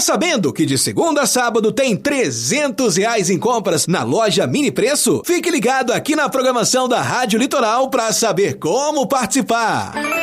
sabendo que de segunda a sábado tem R$300 em compras na loja Mini Preço? Fique ligado aqui na programação da Rádio Litoral para saber como participar.